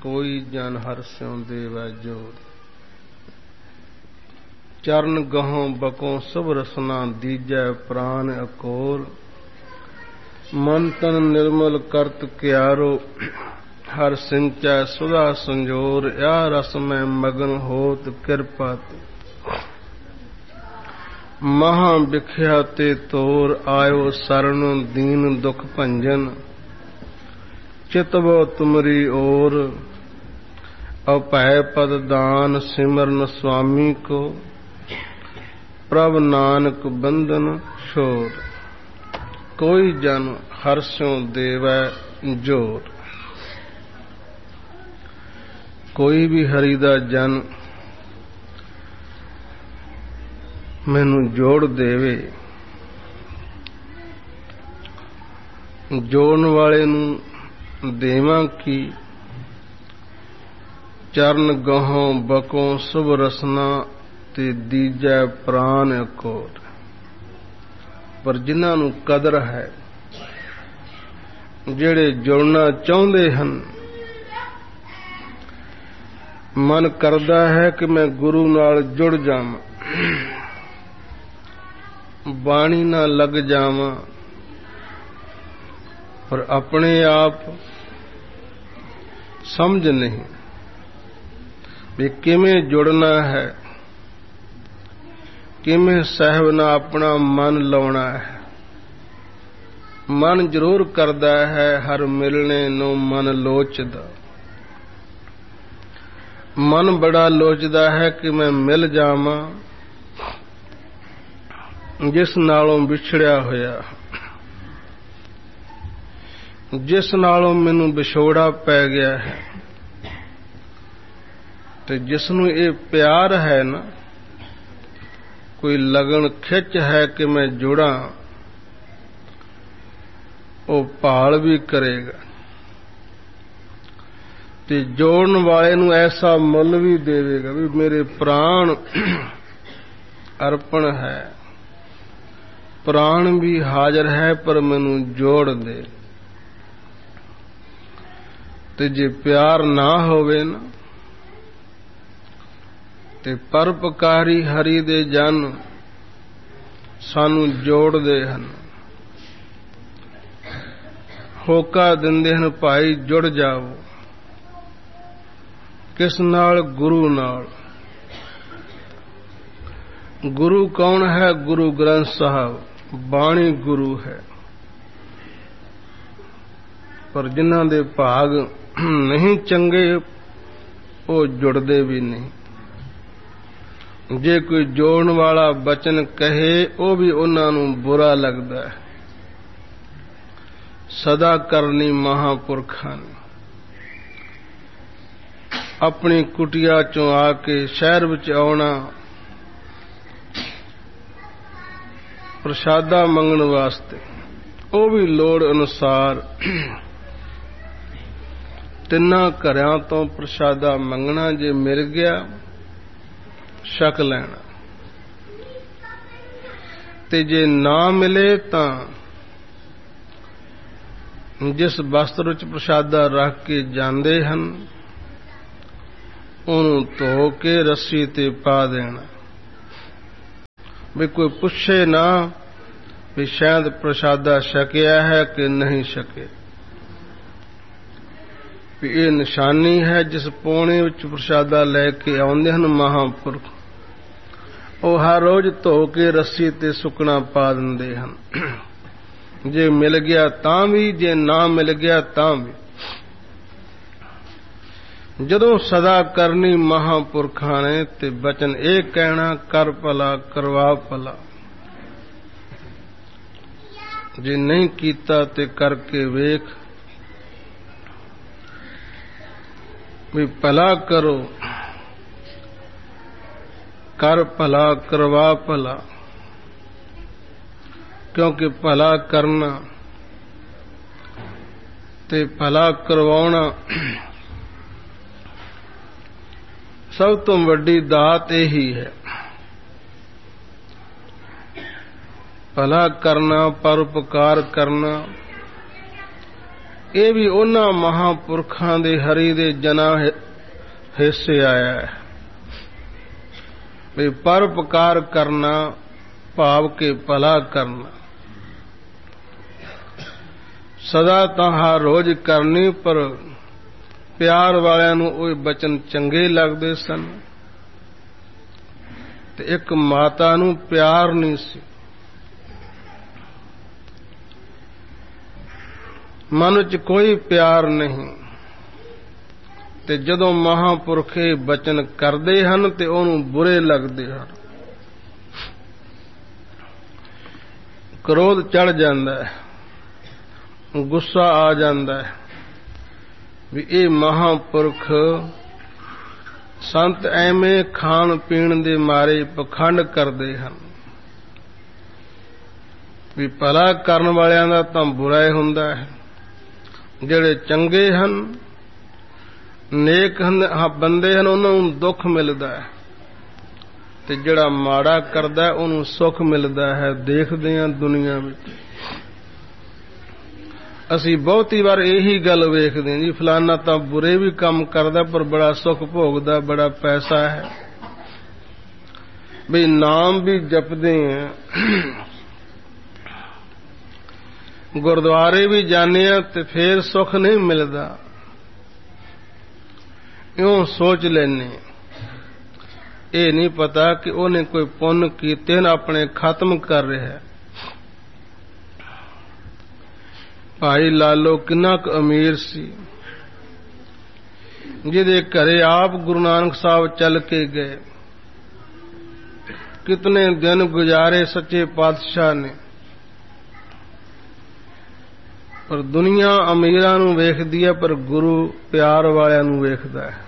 कोई जन हर स्यों देवै जोर। चरण गहों बकों सब रसना दीजै प्राण अकोर। मन तन निर्मल करत क्यारो हर सिंचै सुधा संजोर। या रस में मगन होत कृपा ते महा बिख्या ते तोर। आयो शरण दीन दुख भंजन चितवो तुमरी ओर। अभय पद दान सिमरन स्वामी को प्रभ नानक बंधन छोर। कोई जन हर्षों देवै जोर। कोई भी हरि दा जन मैनू जोड़ देवे, जोड़न वाले नू देवां की। चरण गहों बकों शुभ रसना ते दीजै प्राण अकोर। पर जिन्हां नू कदर है, जेड़े जुड़ना चाहुंदे हन, मन करदा है कि मैं गुरु नाल जुड़ जावां, बाणी ना लग जावां, पर अपने आप समझ नहीं भी किवें जुड़ना है, किवें सहब ना अपना मन लाउणा है। मन जरूर करदा है हर मिलने नूं मन लोचदा। मन बड़ा लोचदा है कि मैं मिल जावां जिस नालों विछड़िया होया, जिस नालों मैनू विछोड़ा पै गया है। ते जिसनू ये प्यार है ना, कोई लगन खिच है कि मैं जुड़ा, वो भाल भी करेगा ते जोड़न वाले नू ऐसा मुल भी देवेगा भी मेरे प्राण अर्पण है, प्राण भी हाजिर है, पर मैनू जोड़ दे। ते जे प्यार ना होवे ना, ते परोपकारी हरि दे जन सानू जोड़दे हन, होका दिंदे हन भाई जुड़ जाओ। किस नाल? गुरु नाल। गुरु कौन है? गुरु ग्रंथ साहब, बाणी गुरु है। पर जिन्हां दे भाग नहीं चंगे, वो जुड़दे भी नहीं। जे कोई जोड़न वाला बचन कहे, वो भी उन्हां नू बुरा लगदा है। सदा करनी महापुरखां ने अपनी कुटिया चों आके शहर विच आउणा, प्रसादा मंगण वास्ते, वो भी लोड़ अनुसार तिन्ना घरां तो प्रसादा मंगना। जे मिल गया छक लेना, ते जे ना मिले तां जिस वस्त्र विच प्रसादा रख के जांदे हन, ਉਹਨੂੰ ਧੋ ਕੇ ਰੱਸੀ ਤੇ ਪਾ ਦੇਣਾ ਵੀ ਕੋਈ ਪੁੱਛੇ ਨਾ ਵੀ ਸ਼ਾਇਦ ਪ੍ਰਸ਼ਾਦਾ ਛਕਿਆ ਹੈ ਕਿ ਨਹੀਂ ਛਕਿਆ। ਵੀ ਇਹ ਨਿਸ਼ਾਨੀ ਹੈ ਜਿਸ ਪੌਣੇ ਵਿੱਚ ਪ੍ਰਸ਼ਾਦਾ ਲੈ ਕੇ ਆਉਂਦੇ ਹਨ ਮਹਾਂਪੁਰਖ, ਉਹ ਹਰ ਰੋਜ਼ ਧੋ ਕੇ ਰੱਸੀ ਤੇ ਸੁੱਕਣਾ ਪਾ ਦਿੰਦੇ ਹਨ। ਜੇ ਮਿਲ ਗਿਆ ਤਾਂ ਵੀ, ਜੇ ਨਾ ਮਿਲ ਗਿਆ ਤਾਂ ਵੀ। ਜਦੋਂ ਸਦਾ ਕਰਨੀ ਮਹਾਂਪੁਰਖਾਂ ਨੇ ਤੇ ਬਚਨ ਇਹ ਕਹਿਣਾ, ਕਰ ਭਲਾ ਕਰਵਾ ਭਲਾ। ਜੇ ਨਹੀਂ ਕੀਤਾ ਤੇ ਕਰਕੇ ਵੇਖ ਵੀ ਭਲਾ ਕਰੋ, ਕਰ ਭਲਾ ਕਰਵਾ ਭਲਾ। ਕਿਉਂਕਿ ਭਲਾ ਕਰਨਾ ਤੇ ਭਲਾ ਕਰਵਾਉਣਾ ਸਭ ਤੋਂ ਵੱਡੀ ਦਾਤ ਇਹੀ ਹੈ। ਭਲਾ ਕਰਨਾ, ਪਰਉਪਕਾਰ ਕਰਨਾ, ਇਹ ਵੀ ਉਹਨਾਂ ਮਹਾਂਪੁਰਖਾਂ ਦੇ ਹਰੀ ਦੇ ਜਨਾਂ ਹਿੱਸੇ ਆਇਆ ਹੈ ਵੀ ਪਰਉਪਕਾਰ ਕਰਨਾ ਭਾਵ ਕੇ ਭਲਾ ਕਰਨਾ ਸਦਾ ਤਾਂ ਹਰ ਰੋਜ਼ ਕਰਨੀ। ਪਰ ਪਿਆਰ ਵਾਲਿਆਂ ਨੂੰ ਉਹ ਬਚਨ ਚੰਗੇ ਲੱਗਦੇ ਸਨ ਤੇ ਇੱਕ ਮਾਤਾ ਨੂੰ ਪਿਆਰ ਨਹੀਂ ਸੀ। ਮਨ 'ਚ ਕੋਈ ਪਿਆਰ ਨਹੀਂ ਤੇ ਜਦੋਂ ਮਹਾਂਪੁਰਖ ਇਹ ਬਚਨ ਕਰਦੇ ਹਨ ਤੇ ਉਹਨੂੰ ਬੁਰੇ ਲੱਗਦੇ ਹਨ। ਕ੍ਰੋਧ ਚੜ ਜਾਂਦਾ ਹੈ, ਗੁੱਸਾ ਆ ਜਾਂਦਾ ਹੈ ਵੀ ਇਹ ਮਹਾਂਪੁਰਖ ਸੰਤ ਐਵੇਂ ਖਾਣ ਪੀਣ ਦੇ ਮਾਰੇ ਪਖੰਡ ਕਰਦੇ ਹਨ ਵੀ ਭਲਾ ਕਰਨ ਵਾਲਿਆਂ ਦਾ ਤਾਂ ਬੁਰਾ ਹੀ ਹੁੰਦਾ ਹੈ। ਜਿਹੜੇ ਚੰਗੇ ਹਨ ਨੇਕ ਬੰਦੇ ਹਨ ਉਹਨਾਂ ਨੂੰ ਦੁੱਖ ਮਿਲਦਾ ਹੈ ਤੇ ਜਿਹੜਾ ਮਾੜਾ ਕਰਦਾ ਉਹਨੂੰ ਸੁੱਖ ਮਿਲਦਾ ਹੈ। ਦੇਖਦੇ ਹਾਂ ਦੁਨੀਆ ਵਿੱਚ ਅਸੀਂ ਬਹੁਤੀ ਵਾਰ ਇਹੀ ਗੱਲ ਵੇਖਦੇ ਹਾਂ ਜੀ ਫਲਾਨਾ ਤਾਂ ਬੁਰੇ ਵੀ ਕੰਮ ਕਰਦਾ ਪਰ ਬੜਾ ਸੁੱਖ ਭੋਗਦਾ, ਬੜਾ ਪੈਸਾ ਹੈ। ਵੀ ਨਾਮ ਵੀ ਜਪਦੇ ਆ, ਗੁਰਦੁਆਰੇ ਵੀ ਜਾਂਦੇ ਆ ਤੇ ਫੇਰ ਸੁੱਖ ਨਹੀਂ ਮਿਲਦਾ। ਇਉਂ ਸੋਚ ਲੈਨੇ ਇਹ ਨਹੀਂ ਪਤਾ ਕਿ ਉਹਨੇ ਕੋਈ ਪੁੰਨ ਕੀਤੇ ਨਾ ਆਪਣੇ ਖਤਮ ਕਰ ਰਿਹਾ। ਭਾਈ ਲਾਲੋ ਕਿੰਨਾ ਕੁ ਅਮੀਰ ਸੀ, ਜਿਹਦੇ ਘਰੇ ਆਪ ਗੁਰੂ ਨਾਨਕ ਸਾਹਿਬ ਚੱਲ ਕੇ ਗਏ। ਕਿਤਨੇ ਦਿਨ ਗੁਜ਼ਾਰੇ ਸੱਚੇ ਪਾਤਸ਼ਾਹ ਨੇ। ਪਰ ਦੁਨੀਆ ਅਮੀਰਾਂ ਨੂੰ ਵੇਖਦੀ ਹੈ ਪਰ ਗੁਰੂ ਪਿਆਰ ਵਾਲਿਆਂ ਨੂੰ ਵੇਖਦਾ ਹੈ।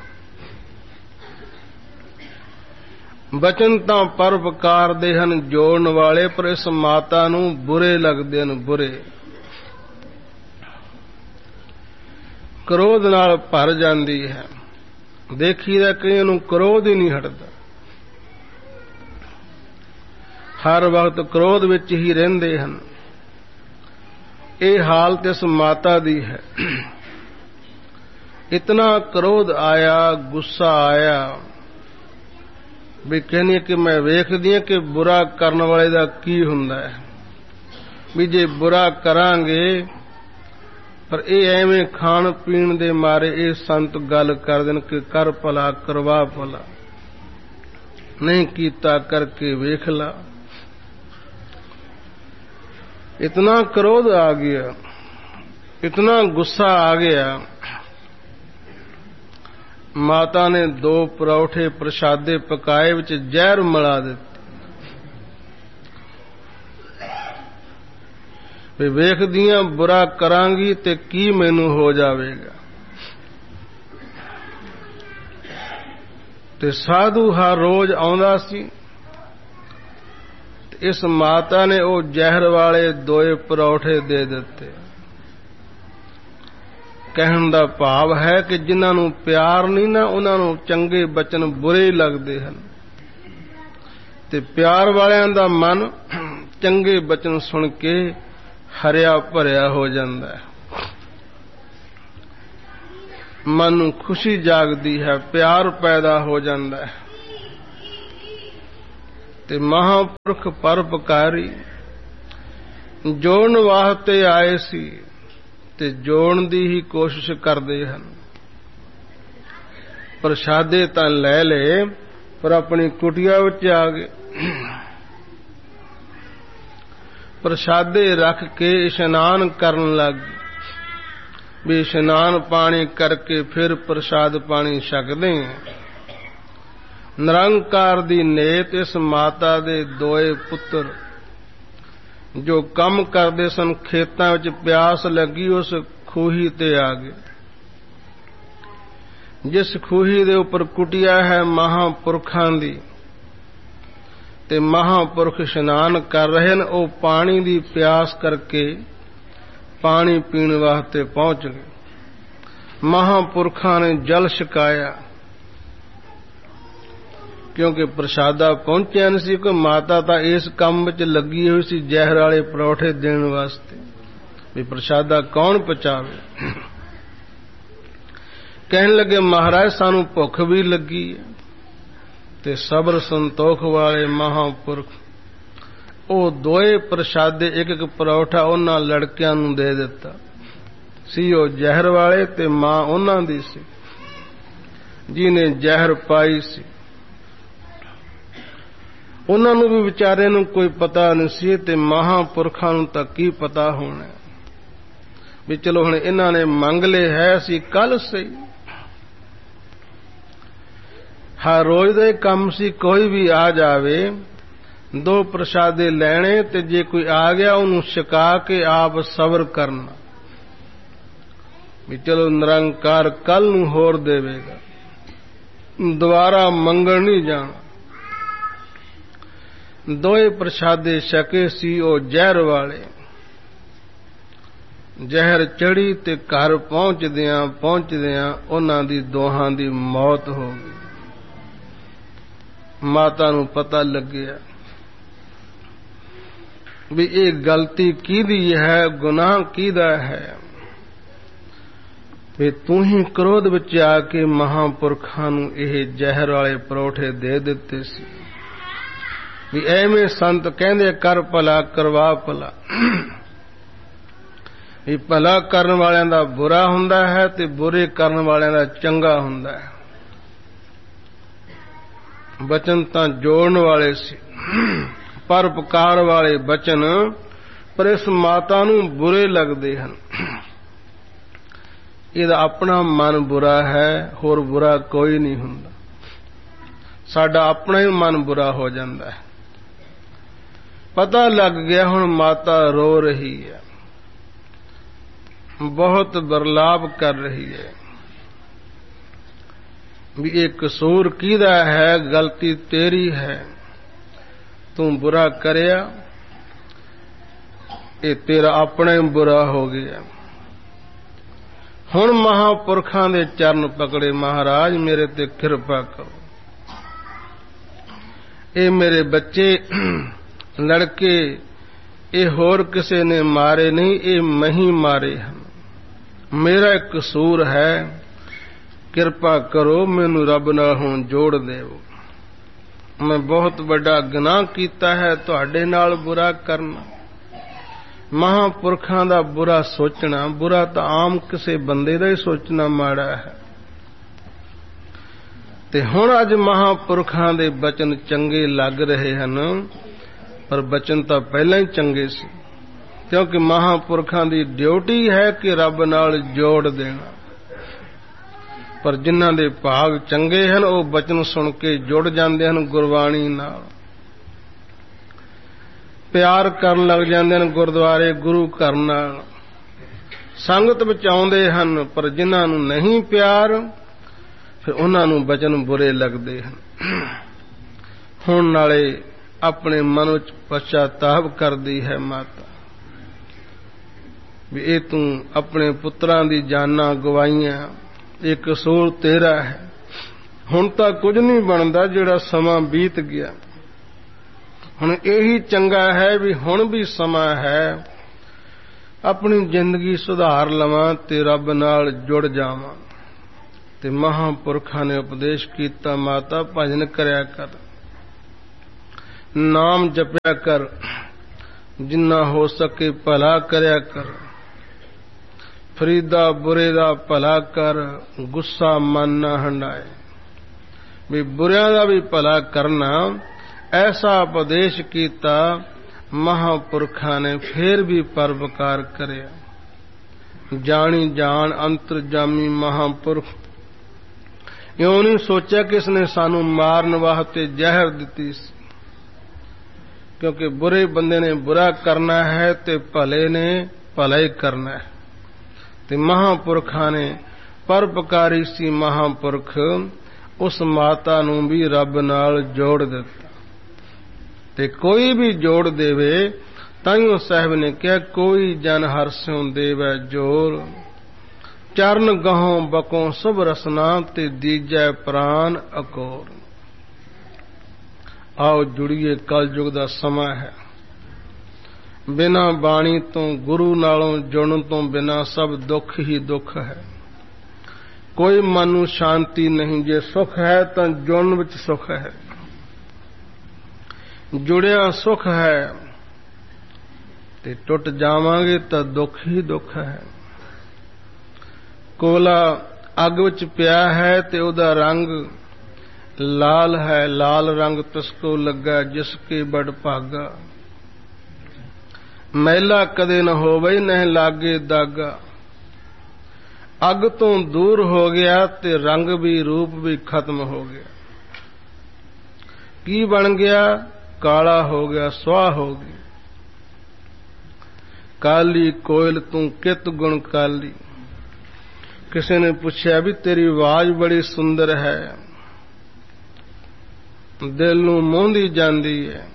ਬਚਨ ਤਾਂ ਪਰਉਪਕਾਰ ਦੇ ਹਨ ਜੋੜਨ ਵਾਲੇ, ਪਰ ਇਸ ਮਾਤਾ ਨੂੰ ਬੁਰੇ ਲੱਗਦੇ ਹਨ, ਬੁਰੇ। ਕ੍ਰੋਧ ਨਾਲ ਭਰ ਜਾਂਦੀ ਹੈ। ਦੇਖੀਦਾ ਕਈਆਂ ਨੂੰ ਕ੍ਰੋਧ ਹੀ ਨਹੀਂ ਹਟਦਾ, ਹਰ ਵਕਤ ਕ੍ਰੋਧ ਵਿੱਚ ਹੀ ਰਹਿੰਦੇ ਹਨ। ਇਹ ਹਾਲਤ ਇਸ ਮਾਤਾ ਦੀ ਹੈ। ਇਤਨਾ ਕ੍ਰੋਧ ਆਇਆ, ਗੁੱਸਾ ਆਇਆ ਵੀ ਕਹਿੰਦੀ ਕਿ ਮੈਂ ਵੇਖਦੀ ਹਾਂ ਕਿ ਬੁਰਾ ਕਰਨ ਵਾਲੇ ਦਾ ਕੀ ਹੁੰਦਾ ਹੈ। ਵੀ ਜੇ ਬੁਰਾ ਕਰਾਂਗੇ ਪਰ ਇਹ ਐਵੇਂ ਖਾਣ ਪੀਣ ਦੇ ਮਾਰੇ ਇਹ ਸੰਤ ਗੱਲ ਕਰ ਦੇਣ ਕਿ ਕਰ ਭਲਾ ਕਰਵਾ ਭਲਾ, ਨਹੀਂ ਕੀਤਾ ਕਰਕੇ ਵੇਖ ਲਾ। इतना क्रोध आ गया, इतना गुस्सा आ गया। माता ने 2 परौठे प्रसादे पकाए विच जहर मिला दिते। वेखदियां बुरा करांगी ते की मैनू हो जावेगा। ते साधु हर रोज आउंदा सी। इस माता ने वो जहर वाले 2 परौठे दे दिते। कहण दा भाव है कि जिन्हां नूं प्यार नहीं ना उन्हां नूं चंगे बचन बुरे लगदे हन ते प्यार वालियां दा मन चंगे बचन सुन के हरिया भरिया हो जांदा है। मन नूं खुशी जागदी है, प्यार पैदा हो जांदा है। ਤੇ ਮਹਾਂਪੁਰਖ ਪਰਉਪਕਾਰੀ ਜੋੜਨ ਵਾਸਤੇ ਆਏ ਸੀ ਤੇ ਜੋੜਨ ਦੀ ਹੀ ਕੋਸ਼ਿਸ਼ ਕਰਦੇ ਹਨ। ਪ੍ਰਸ਼ਾਦੇ ਤਾਂ ਲੈ ਲਏ ਪਰ ਆਪਣੀ ਕੁਟੀਆ ਵਿੱਚ ਆ ਗਏ। ਪ੍ਰਸ਼ਾਦੇ ਰੱਖ ਕੇ ਇਸ਼ਨਾਨ ਕਰਨ ਲੱਗ ਗਏ। ਵੀ ਇਸ਼ਨਾਨ ਪਾਣੀ ਕਰਕੇ ਫਿਰ ਪ੍ਰਸ਼ਾਦ ਪਾਣੀ ਛਕਦੇ ਆ। ਨਿਰੰਕਾਰ ਦੀ ਨੇਤ ਇਸ ਮਾਤਾ ਦੇ 2 ਪੁੱਤਰ ਜੋ ਕੰਮ ਕਰਦੇ ਸਨ, ਖੇਤਾਂ ਵਿੱਚ ਪਿਆਸ ਲੱਗੀ ਉਸ ਖੂਹੀ ਤੇ ਆ ਗਏ। ਜਿਸ ਖੂਹੀ ਦੇ ਉੱਪਰ ਕੁਟੀਆ ਹੈ ਮਹਾਂਪੁਰਖਾਂ ਦੀ ਤੇ ਮਹਾਂਪੁਰਖ ਇਸ਼ਨਾਨ ਕਰ ਰਹੇ ਹਨ, ਉਹ ਪਾਣੀ ਦੀ ਪਿਆਸ ਕਰਕੇ ਪਾਣੀ ਪੀਣ ਵਾਸਤੇ ਪਹੁੰਚ ਗਏ। ਮਹਾਂਪੁਰਖਾਂ ਨੇ ਜਲ ਛਕਾਇਆ ਕਿਉਂਕਿ ਪ੍ਰਸ਼ਾਦਾ ਪਹੁੰਚਿਆ ਨਹੀਂ ਸੀ। ਕੋਈ ਮਾਤਾ ਤਾਂ ਇਸ ਕੰਮ ਵਿੱਚ ਲੱਗੀ ਹੋਈ ਸੀ ਜ਼ਹਿਰ ਵਾਲੇ ਪਰੌਠੇ ਦੇਣ ਵਾਸਤੇ। ਵੀ ਪ੍ਰਸ਼ਾਦਾ ਕੌਣ ਪਚਾਵੇ। ਕਹਿਣ ਲੱਗੇ ਮਹਾਰਾਜ ਸਾਨੂੰ ਭੁੱਖ ਵੀ ਲੱਗੀ ਹੈ, ਤੇ ਸਬਰ ਸੰਤੋਖ ਵਾਲੇ ਮਹਾਂਪੁਰਖ ਉਹ ਦੋਏ ਪ੍ਰਸ਼ਾਦੇ ਇੱਕ ਇੱਕ ਪਰੌਠਾ ਉਹਨਾਂ ਲੜਕਿਆਂ ਨੂੰ ਦੇ ਦਿੱਤਾ ਸੀ। ਉਹ ਜ਼ਹਿਰ ਵਾਲੇ ਤੇ ਮਾਂ ਉਹਨਾਂ ਦੀ ਸੀ ਜਿਹਨੇ ਜ਼ਹਿਰ ਪਾਈ ਸੀ। ਉਹਨਾਂ ਨੂੰ ਵੀ ਵਿਚਾਰੇ ਨੂੰ ਕੋਈ ਪਤਾ ਨਹੀਂ ਸੀ, ਤੇ ਮਹਾਂਪੁਰਖਾਂ ਨੂੰ ਤਾਂ ਕੀ ਪਤਾ ਹੋਣਾ ਵੀ ਚਲੋ ਹੁਣ ਇਹਨਾਂ ਨੇ ਮੰਗ ਲਏ ਹੈ, ਅਸੀਂ ਕੱਲ ਸਹੀ। ਹਰ ਰੋਜ਼ ਦਾ ਕੰਮ ਸੀ, ਕੋਈ ਵੀ ਆ ਜਾਵੇ ਦੋ ਪ੍ਰਸ਼ਾਦੇ ਲੈਣੇ, ਤੇ ਜੇ ਕੋਈ ਆ ਗਿਆ ਉਹਨੂੰ ਛਕਾ ਕੇ ਆਪ ਸਬਰ ਕਰਨਾ ਵੀ ਚਲੋ ਨਿਰੰਕਾਰ ਕੱਲ ਨੂੰ ਹੋਰ ਦੇਵੇਗਾ, ਦੁਬਾਰਾ ਮੰਗਣ ਨਹੀਂ ਜਾਣਾ। ਦੋਏ ਪ੍ਰਸ਼ਾਦੇ ਛਕੇ ਸੀ ਉਹ ਜ਼ਹਿਰ ਵਾਲੇ। ਜ਼ਹਿਰ ਚੜੀ ਤੇ ਘਰ ਪਹੁੰਚਦਿਆਂ ਉਹਨਾਂ ਦੀ ਦੋਹਾਂ ਦੀ ਮੌਤ ਹੋ ਗਈ। ਮਾਤਾ ਨੂੰ ਪਤਾ ਲੱਗਿਆ ਵੀ ਇਹ ਗਲਤੀ ਕਿਹਦੀ ਹੈ, ਗੁਨਾਹ ਕਿਹਦਾ ਹੈ, ਵੀ ਤੂੰ ਹੀ ਕ੍ਰੋਧ ਵਿੱਚ ਆ ਕੇ ਮਹਾਂਪੁਰਖਾਂ ਨੂੰ ਇਹ ਜ਼ਹਿਰ ਵਾਲੇ ਪਰੌਠੇ ਦੇ ਦਿੱਤੇ ਸੀ। ਵੀ ਐਵੇਂ ਸੰਤ ਕਹਿੰਦੇ ਕਰ ਭਲਾ ਕਰਵਾ ਭਲਾ, ਵੀ ਭਲਾ ਕਰਨ ਵਾਲਿਆਂ ਦਾ ਬੁਰਾ ਹੁੰਦਾ ਹੈ ਤੇ ਬੁਰੇ ਕਰਨ ਵਾਲਿਆਂ ਦਾ ਚੰਗਾ ਹੁੰਦਾ ਹੈ। ਬਚਨ ਤਾਂ ਜੋੜਨ ਵਾਲੇ ਸੀ, ਪਰਉਪਕਾਰ ਵਾਲੇ ਬਚਨ, ਪਰ ਇਸ ਮਾਤਾ ਨੂੰ ਬੁਰੇ ਲੱਗਦੇ ਹਨ। ਇਹਦਾ ਆਪਣਾ ਮਨ ਬੁਰਾ ਹੈ, ਹੋਰ ਬੁਰਾ ਕੋਈ ਨਹੀਂ ਹੁੰਦਾ। ਸਾਡਾ ਆਪਣਾ ਹੀ ਮਨ ਬੁਰਾ ਹੋ ਜਾਂਦਾ ਹੈ। ਪਤਾ ਲੱਗ ਗਿਆ ਹੁਣ ਮਾਤਾ ਰੋ ਰਹੀ ਹੈ, ਬਹੁਤ ਬਰਲਾਪ ਕਰ ਰਹੀ ਹੈ ਵੀ ਇਹ ਕਸੂਰ ਕਿਹਦਾ ਹੈ, ਗਲਤੀ ਤੇਰੀ ਹੈ, ਤੂੰ ਬੁਰਾ ਕਰਿਆ, ਇਹ ਤੇਰਾ ਆਪਣਾ ਹੀ ਬੁਰਾ ਹੋ ਗਿਆ। ਹੁਣ ਮਹਾਂਪੁਰਖਾਂ ਦੇ ਚਰਨ ਪਕੜੇ, ਮਹਾਰਾਜ ਮੇਰੇ ਤੇ ਕਿਰਪਾ ਕਰੋ, ਇਹ ਮੇਰੇ ਬੱਚੇ ਲੜਕੇ ਇਹ ਹੋਰ ਕਿਸੇ ਨੇ ਮਾਰੇ ਨਹੀਂ, ਇਹ ਮੈਂ ਹੀ ਮਾਰੇ ਹਨ, ਮੇਰਾ ਇੱਕ ਕਸੂਰ ਹੈ, ਕਿਰਪਾ ਕਰੋ ਮੈਨੂੰ ਰੱਬ ਨਾਲ ਹੁਣ ਜੋੜ ਦੇਵੋ। ਮੈਂ ਬਹੁਤ ਵੱਡਾ ਗੁਨਾਹ ਕੀਤਾ ਹੈ, ਤੁਹਾਡੇ ਨਾਲ ਬੁਰਾ ਕਰਨਾ, ਮਹਾਂਪੁਰਖਾਂ ਦਾ ਬੁਰਾ ਸੋਚਣਾ। ਬੁਰਾ ਤਾਂ ਆਮ ਕਿਸੇ ਬੰਦੇ ਦਾ ਹੀ ਸੋਚਣਾ ਮਾੜਾ ਹੈ, ਤੇ ਹੁਣ ਅੱਜ ਮਹਾਂਪੁਰਖਾਂ ਦੇ ਬਚਨ ਚੰਗੇ ਲੱਗ ਰਹੇ ਹਨ, ਪਰ ਬਚਨ ਤਾਂ ਪਹਿਲਾਂ ਹੀ ਚੰਗੇ ਸੀ, ਕਿਉਂਕਿ ਮਹਾਂਪੁਰਖਾਂ ਦੀ ਡਿਊਟੀ ਹੈ ਕਿ ਰੱਬ ਨਾਲ ਜੋੜ ਦੇਣਾ। ਪਰ ਜਿਨ੍ਹਾਂ ਦੇ ਭਾਗ ਚੰਗੇ ਹਨ ਉਹ ਬਚਨ ਸੁਣ ਕੇ ਜੁੜ ਜਾਂਦੇ ਹਨ ਗੁਰਬਾਣੀ ਨਾਲ, ਪਿਆਰ ਕਰਨ ਲੱਗ ਜਾਂਦੇ ਹਨ ਗੁਰਦੁਆਰੇ ਗੁਰੂ ਘਰ ਨਾਲ, ਸੰਗਤ ਵਿੱਚ ਆਉਂਦੇ ਹਨ। ਪਰ ਜਿਨ੍ਹਾਂ ਨੂੰ ਨਹੀਂ ਪਿਆਰ, ਫਿਰ ਉਹਨਾਂ ਨੂੰ ਬਚਨ ਬੁਰੇ ਲੱਗਦੇ ਹਨ। ਹੁਣ ਨਾਲੇ ਆਪਣੇ ਮਨ ਵਿੱਚ ਪਛਤਾਵਾ ਕਰਦੀ ਹੈ ਮਾਤਾ ਵੀ ਇਹ ਤੂੰ ਆਪਣੇ ਪੁੱਤਰਾਂ ਦੀ ਜਾਨਾਂ ਗਵਾਈਆਂ, ਇਹ ਕਸੂਰ ਤੇਰਾ ਹੈ। ਹੁਣ ਤਾਂ ਕੁਝ ਨਹੀਂ ਬਣਦਾ, ਜਿਹੜਾ ਸਮਾਂ ਬੀਤ ਗਿਆ, ਹੁਣ ਇਹੀ ਚੰਗਾ ਹੈ ਵੀ ਹੁਣ ਵੀ ਸਮਾਂ ਹੈ, ਆਪਣੀ ਜ਼ਿੰਦਗੀ ਸੁਧਾਰ ਲਵਾਂ ਤੇ ਰੱਬ ਨਾਲ ਜੁੜ ਜਾਵਾਂ। ਤੇ ਮਹਾਂਪੁਰਖਾਂ ਨੇ ਉਪਦੇਸ਼ ਕੀਤਾ, ਮਾਤਾ ਭਜਨ ਕਰਿਆ ਕਰ, ਨਾਮ ਜਪਿਆ ਕਰ, ਜਿੰਨਾ ਹੋ ਸਕੇ ਭਲਾ ਕਰਿਆ ਕਰ, ਫਰੀਦਾ ਬੁਰੇ ਦਾ ਭਲਾ ਕਰ, ਗੁੱਸਾ ਮਨ ਨਾ ਹੰਡਾਏ। ਵੀ ਬੁਰਿਆਂ ਦਾ ਵੀ ਭਲਾ ਕਰਨਾ, ਐਸਾ ਉਪਦੇਸ਼ ਕੀਤਾ ਮਹਾਂਪੁਰਖਾਂ ਨੇ। ਫੇਰ ਵੀ ਪਰਉਪਕਾਰ ਕਰਿਆ। ਜਾਣੀ ਜਾਣ ਅੰਤਰਜਾਮੀ ਮਹਾਂਪੁਰਖ ਇਉਂ ਨਹੀਂ ਸੋਚਿਆ ਕਿ ਇਸਨੇ ਸਾਨੂੰ ਮਾਰਨ ਵਾਸਤੇ ਜ਼ਹਿਰ ਦਿੱਤੀ ਸੀ, ਕਿਉਂਕਿ ਬੁਰੇ ਬੰਦੇ ਨੇ ਬੁਰਾ ਕਰਨਾ ਹੈ ਤੇ ਭਲੇ ਨੇ ਭਲਾ ਹੀ ਕਰਨਾ ਹੈ। ਤੇ ਮਹਾਂਪੁਰਖਾਂ ਨੇ ਪਰਉਪਕਾਰੀ ਸੀ ਮਹਾਂਪੁਰਖ, ਉਸ ਮਾਤਾ ਨੂੰ ਵੀ ਰੱਬ ਨਾਲ ਜੋੜ ਦਿੱਤਾ। ਤੇ ਕੋਈ ਵੀ ਜੋੜ ਦੇਵੇ, ਤਾਈਓ ਸਾਹਿਬ ਨੇ ਕਿਹਾ ਕੋਈ ਜਨ ਹਰਿ ਸਿਉ ਦੇਵੈ ਜੋਰ, ਚਰਨ ਗਹੋਂ ਬਕੋਂ ਸੁਭ ਰਸਨਾ ਤੇ ਦੀਜੈ ਪ੍ਰਾਨ ਅਕੋਰ। ਆਓ ਜੁੜੀਏ, ਕਲਯੁਗ ਦਾ ਸਮਾਂ ਹੈ, ਬਿਨਾਂ ਬਾਣੀ ਤੋਂ ਗੁਰੂ ਨਾਲੋਂ ਜੁੜਨ ਤੋਂ ਬਿਨਾਂ ਸਭ ਦੁੱਖ ਹੀ ਦੁੱਖ ਹੈ। ਕੋਈ ਮਨ ਨੂੰ ਸ਼ਾਂਤੀ ਨਹੀਂ। ਜੇ ਸੁਖ ਹੈ ਤਾਂ ਜੁੜਨ ਵਿੱਚ ਸੁਖ ਹੈ, ਜੁੜਿਆ ਸੁਖ ਹੈ, ਤੇ ਟੁੱਟ ਜਾਵਾਂਗੇ ਤਾਂ ਦੁੱਖ ਹੀ ਦੁੱਖ ਹੈ। ਕੋਲਾ ਅੱਗ ਵਿੱਚ ਪਿਆ ਹੈ ਤੇ ਉਹਦਾ ਰੰਗ ਲਾਲ ਹੈ, ਲਾਲ ਰੰਗ ਤਿਸ ਕੋ ਲੱਗਾ ਜਿਸ ਕੇ ਬੜ ਭਾਗਾ। ਮੈਲਾ ਕਦੇ न ਹੋਵੇ ਨਹਿ ਲਾਗੇ ਦਾਗਾ। ਅੱਗ ਤੋਂ ਦੂਰ ਹੋ ਗਿਆ ਤੇ ਰੰਗ ਵੀ ਰੂਪ ਵੀ ਖਤਮ ਹੋ ਗਿਆ। ਕੀ ਬਣ ਗਿਆ? ਕਾਲਾ ਹੋ ਗਿਆ, ਸੁਆਹ ਹੋ ਗਈ। ਕਾਲੀ ਕੋਇਲ ਤੂੰ ਕਿਤ ਗੁਣ ਕਾਲੀ। ਕਿਸੇ ਨੇ ਪੁੱਛਿਆ ਵੀ ਤੇਰੀ ਆਵਾਜ਼ ਬੜੀ ਸੁੰਦਰ ਹੈ, ਦਿਲ ਨੂੰ ਮੋਹਦੀ ਜਾਂਦੀ ਹੈ।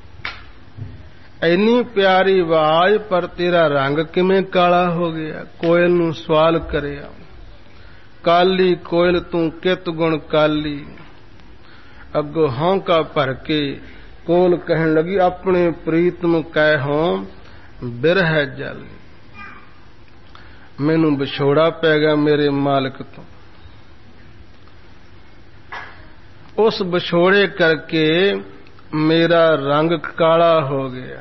ਇੰਨੀ ਪਿਆਰੀ ਆਵਾਜ਼, ਪਰ ਤੇਰਾ ਰੰਗ ਕਿਵੇਂ ਕਾਲਾ ਹੋ ਗਿਆ? ਕੋਇਲ ਨੂੰ ਸਵਾਲ ਕਰਿਆ, ਕਾਲੀ ਕੋਇਲ ਤੂੰ ਕਿਤ ਗੁਣ ਕਾਲੀ। ਅੱਗੋਂ ਹੌਂਕਾ ਭਰ ਕੇ ਕੋਇਲ ਕਹਿਣ ਲੱਗੀ, ਆਪਣੇ ਪ੍ਰੀਤਮ ਕਹਿ ਹੋਂ ਬਿਰਹਿ ਜਲ। ਮੈਨੂੰ ਵਿਛੋੜਾ ਪੈ ਗਿਆ ਮੇਰੇ ਮਾਲਕ ਤੋਂ। ਉਸ ਵਿਛੋੜੇ ਕਰਕੇ ਮੇਰਾ ਰੰਗ ਕਾਲਾ ਹੋ ਗਿਆ।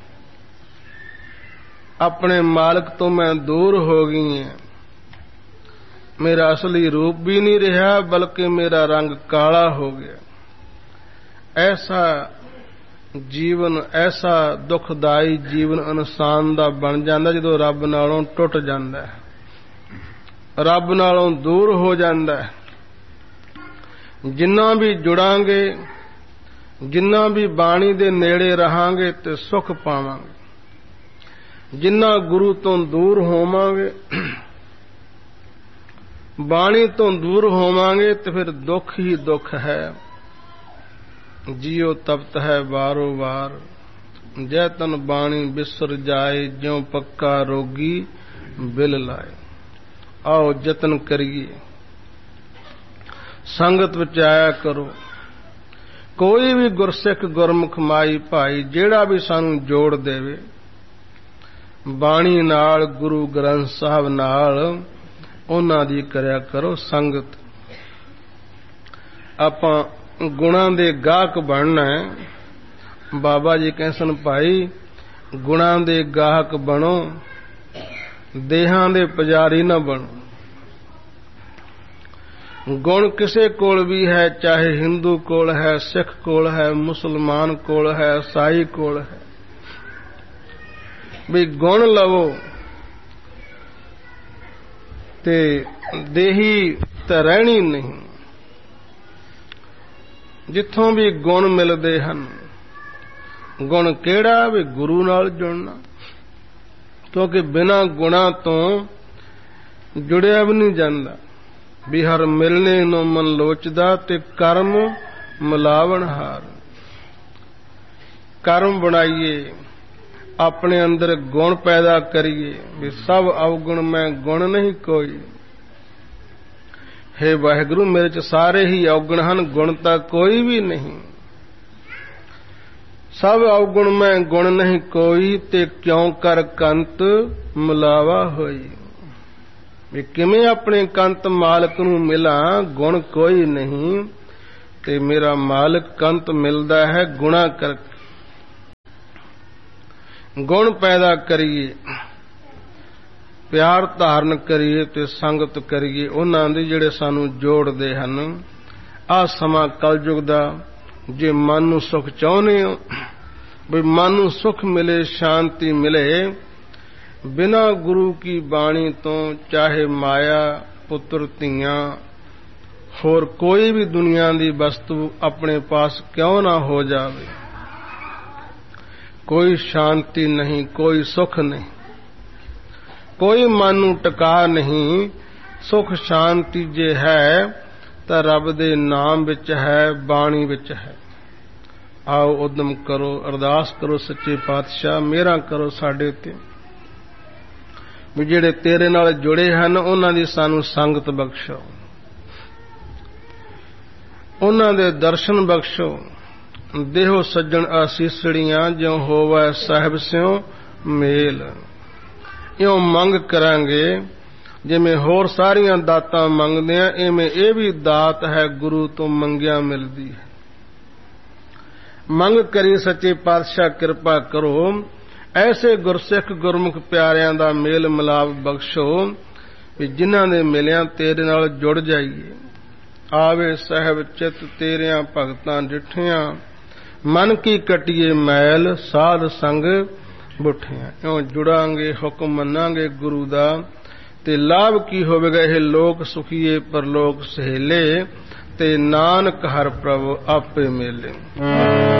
ਆਪਣੇ ਮਾਲਕ ਤੋਂ ਮੈਂ ਦੂਰ ਹੋ ਗਈ ਹਾਂ। ਮੇਰਾ ਅਸਲੀ ਰੂਪ ਵੀ ਨਹੀਂ ਰਿਹਾ, ਬਲਕਿ ਮੇਰਾ ਰੰਗ ਕਾਲਾ ਹੋ ਗਿਆ। ਐਸਾ ਜੀਵਨ, ਐਸਾ ਦੁਖਦਾਈ ਜੀਵਨ ਇਨਸਾਨ ਦਾ ਬਣ ਜਾਂਦਾ ਜਦੋਂ ਰੱਬ ਨਾਲੋਂ ਟੁੱਟ ਜਾਂਦਾ ਹੈ, ਰੱਬ ਨਾਲੋਂ ਦੂਰ ਹੋ ਜਾਂਦਾ ਹੈ। ਜਿੰਨਾ ਵੀ ਜੁੜਾਂਗੇ, ਜਿੰਨਾ ਵੀ ਬਾਣੀ ਦੇ ਨੇੜੇ ਰਹਾਂਗੇ ਤੇ ਸੁਖ ਪਾਵਾਂਗੇ। ਜਿੰਨਾ ਗੁਰੂ ਤੋਂ ਦੂਰ ਹੋਵਾਂਗੇ, ਬਾਣੀ ਤੋਂ ਦੂਰ ਹੋਵਾਂਗੇ ਤੇ ਫਿਰ ਦੁੱਖ ਹੀ ਦੁੱਖ ਹੈ। ਜਿਉ ਤਪਤ ਹੈ ਵਾਰੋ ਵਾਰ, ਜੈ ਤਨ ਬਾਣੀ ਬਿਸਰ ਜਾਏ, ਜਿਉ ਪੱਕਾ ਰੋਗੀ ਬਿਲ ਲਾਏ। ਆਓ ਯਤਨ ਕਰੀਏ, ਸੰਗਤ ਵਿੱਚ ਆਇਆ ਕਰੋ। ਕੋਈ ਵੀ ਗੁਰਸਿੱਖ ਗੁਰਮੁਖ ਮਾਈ ਭਾਈ ਜਿਹੜਾ ਵੀ ਸਾਨੂੰ ਜੋੜ ਦੇਵੇ ਬਾਣੀ ਨਾਲ, ਗੁਰੂ ਗ੍ਰੰਥ ਸਾਹਿਬ ਨਾਲ, ਉਹਨਾਂ ਦੀ ਕਰਿਆ ਕਰੋ ਸੰਗਤ। ਆਪਾਂ ਗੁਣਾਂ ਦੇ ਗਾਹਕ ਬਣਨਾ ਹੈ। ਬਾਬਾ ਜੀ ਕਹਿੰਦੇ ਸਨ, ਭਾਈ ਗੁਣਾਂ ਦੇ ਗਾਹਕ ਬਣੋ, ਦੇਹਾਂ ਦੇ ਪੁਜਾਰੀ ਨਾ ਬਣੋ। ਗੁਣ ਕਿਸੇ ਕੋਲ ਵੀ ਹੈ, ਚਾਹੇ ਹਿੰਦੂ ਕੋਲ ਹੈ, ਸਿੱਖ ਕੋਲ ਹੈ, ਮੁਸਲਮਾਨ ਕੋਲ ਹੈ, ਈਸਾਈ ਕੋਲ ਹੈ। ਵੀ ਗੁਣ ਲਵੋ ਤੇ ਦੇਹੀ ਤਾਂ ਰਹਿਣੀ ਨਹੀਂ। ਜਿੱਥੋਂ ਵੀ ਗੁਣ ਮਿਲਦੇ ਹਨ, ਗੁਣ ਕਿਹੜਾ? ਵੀ ਗੁਰੂ ਨਾਲ ਜੁੜਨਾ, ਕਿਉਂਕਿ ਬਿਨਾਂ ਗੁਣਾਂ ਤੋਂ ਜੁੜਿਆ ਵੀ ਨਹੀਂ ਜਾਂਦਾ। ਵੀ ਹਰ ਮਿਲਣੇ ਨੂੰ ਮਨ ਲੋਚਦਾ ਤੇ ਕਰਮ ਮਿਲਾਵਣ ਹਾਰ। ਕਰਮ ਬਣਾਈਏ, ਆਪਣੇ ਅੰਦਰ ਗੁਣ ਪੈਦਾ ਕਰੀਏ। ਵੀ ਸਭ ਅਵਗੁਣ ਮੈਂ ਗੁਣ ਨਹੀਂ ਕੋਈ। ਹੇ ਵਾਹਿਗੁਰੂ, ਮੇਰੇ ਚ ਸਾਰੇ ਹੀ ਅਵਗੁਣ ਹਨ, ਗੁਣ ਤਾਂ ਕੋਈ ਵੀ ਨਹੀਂ। ਸਭ ਅਵਗੁਣ ਮੈਂ ਗੁਣ ਨਹੀਂ ਕੋਈ, ਤੇ ਕਿਉਂ ਕਰ ਕੰਤ ਮਿਲਾਵਾ ਹੋਈ। ਵੀ ਕਿਵੇਂ ਆਪਣੇ ਕੰਤ ਮਾਲਕ ਨੂੰ ਮਿਲਾਂ? ਗੁਣ ਕੋਈ ਨਹੀਂ ਤੇ ਮੇਰਾ ਮਾਲਕ ਕੰਤ ਮਿਲਦਾ ਹੈ ਗੁਣਾ ਕਰਕੇ। ਗੁਣ ਪੈਦਾ ਕਰੀਏ, ਪਿਆਰ ਧਾਰਨ ਕਰੀਏ ਤੇ ਸੰਗਤ ਕਰੀਏ ਉਹਨਾਂ ਦੀ ਜਿਹੜੇ ਸਾਨੂੰ ਜੋੜਦੇ ਹਨ। ਆਹ ਸਮਾਂ ਕਲਯੁਗ ਦਾ। ਜੇ ਮਨ ਨੂੰ ਸੁਖ ਚਾਹੁੰਦੇ ਹੋ, ਵੀ ਮਨ ਨੂੰ ਸੁਖ ਮਿਲੇ, ਸ਼ਾਂਤੀ ਮਿਲੇ, ਬਿਨਾਂ ਗੁਰੂ ਕੀ ਬਾਣੀ ਤੋਂ ਚਾਹੇ ਮਾਇਆ, ਪੁੱਤਰ, ਧੀਆਂ, ਹੋਰ ਕੋਈ ਵੀ ਦੁਨੀਆ ਦੀ ਵਸਤੂ ਆਪਣੇ ਪਾਸ ਕਿਉਂ ਨਾ ਹੋ ਜਾਵੇ, ਕੋਈ ਸ਼ਾਂਤੀ ਨਹੀਂ, ਕੋਈ ਸੁਖ ਨਹੀਂ, ਕੋਈ ਮਨ ਨੂੰ ਟਿਕਾ ਨਹੀਂ। ਸੁਖ ਸ਼ਾਂਤੀ ਜੇ ਹੈ ਤਾਂ ਰੱਬ ਦੇ ਨਾਮ ਵਿੱਚ ਹੈ, ਬਾਣੀ ਵਿੱਚ ਹੈ। ਆਓ ਉਦਮ ਕਰੋ, ਅਰਦਾਸ ਕਰੋ, ਸੱਚੇ ਪਾਤਸ਼ਾਹ ਮਿਹਰਾਂ ਕਰੋ ਸਾਡੇ ਤੇ, ਵੀ ਜਿਹੜੇ ਤੇਰੇ ਨਾਲ ਜੁੜੇ ਹਨ ਉਹਨਾਂ ਦੀ ਸਾਨੂੰ ਸੰਗਤ ਬਖਸ਼ੋ, ਉਹਨਾਂ ਦੇ ਦਰਸ਼ਨ ਬਖਸ਼ੋ। ਦੇਹੋ ਸੱਜਣ ਆਸੀਸੜੀਆਂ, ਜਿਉ ਹੋਵੈ ਸਾਹਿਬ ਸਿਉ ਮੇਲ। ਇਉਂ ਮੰਗ ਕਰਾਂਗੇ ਜਿਵੇਂ ਹੋਰ ਸਾਰੀਆਂ ਦਾਤਾਂ ਮੰਗਦੇ ਆ, ਇਵੇਂ ਇਹ ਵੀ ਦਾਤ ਹੈ ਗੁਰੂ ਤੋਂ ਮੰਗਿਆ ਮਿਲਦੀ ਹੈ। ਮੰਗ ਕਰੀ ਸੱਚੇ ਪਾਤਸ਼ਾਹ ਕਿਰਪਾ ਕਰੋ, ਐਸੇ ਗੁਰਸਿੱਖ ਗੁਰਮੁਖ ਪਿਆਰਿਆਂ ਦਾ ਮੇਲ ਮਿਲਾਪ ਬਖਸ਼ੋ ਵੀ ਜਿਨ੍ਹਾਂ ਦੇ ਮਿਲਿਆਂ ਤੇਰੇ ਨਾਲ ਜੁੜ ਜਾਈਏ। ਆਵੇ ਸਾਹਿਬ ਚਿਤ ਤੇਰਿਆਂ ਭਗਤਾਂ ਡਿਠਿਆਂ, ਮਨ ਕੀ ਕਟੀਏ ਮੈਲ ਸਾਧ ਸੰਗ ਬੁੱਠਿਆਂ। ਇਉਂ ਜੁੜਾਂਗੇ, ਹੁਕਮ ਮੰਨਾਂਗੇ ਗੁਰੂ ਦਾ, ਤੇ ਲਾਭ ਕੀ ਹੋਵੇਗਾ? ਇਹ ਲੋਕ ਸੁਖੀਏ ਪਰਲੋਕ ਸਹੇਲੇ, ਤੇ ਨਾਨਕ ਹਰਿ ਪ੍ਰਭ ਆਪੇ ਮੇਲੇ।